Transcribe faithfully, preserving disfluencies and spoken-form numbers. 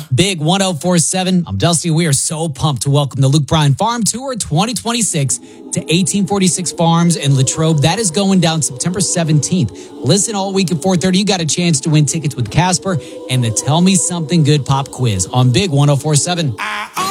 Big one oh four point seven. I'm Dusty. We are so pumped to welcome the Luke Bryan Farm Tour twenty twenty-six to eighteen forty-six Farms in Latrobe. That is going down September seventeenth. Listen all week at four thirty. You got a chance to win tickets with Casper and the Tell Me Something Good pop quiz on Big one oh four point seven.